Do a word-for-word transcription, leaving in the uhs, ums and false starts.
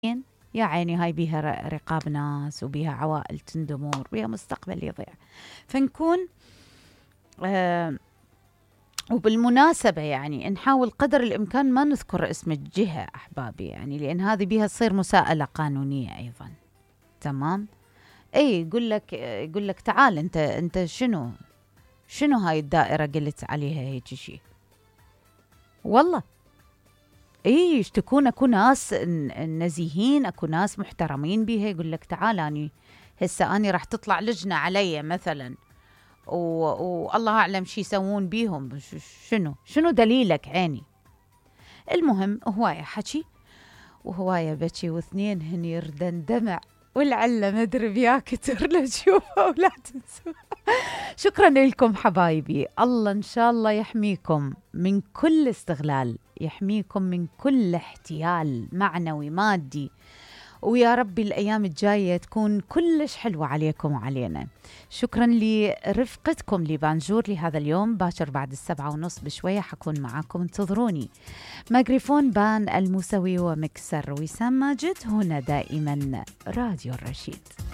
يا عيني هاي بيها ر- رقاب ناس وبيها عوائل تندمر وبيها مستقبل يضيع. فنكون آه وبالمناسبة يعني نحاول قدر الإمكان ما نذكر اسم الجهة أحبابي، يعني لأن هذه بيها تصير مساءلة قانونية أيضا. تمام. اي يقول لك يقول لك تعال انت انت شنو شنو هاي الدائرة قلت عليها هيك شيء. والله اي يشتكون اكو ناس ن- نزيهين، اكو ناس محترمين بيها، يقول لك تعال اني هسه اني راح تطلع لجنة علي مثلا و... والله اعلم شي يسوون بيهم، ش- شنو شنو دليلك عيني. المهم هواية حكي وهواية بكي واثنين هن يردن دمع والعلة مدري بيا كتر لتشوفها ولا تنسوا. شكرا لكم حبايبي، الله إن شاء الله يحميكم من كل استغلال، يحميكم من كل احتيال معنوي مادي، ويا ربي الأيام الجاية تكون كلش حلوة عليكم وعلينا. شكرا لرفقتكم لبانجور لهذا اليوم، باكر بعد السبعة ونص بشوية حكون معاكم، انتظروني. مايكروفون بان الموسوي ومكسر وسام ماجد، هنا دائما راديو الرشيد.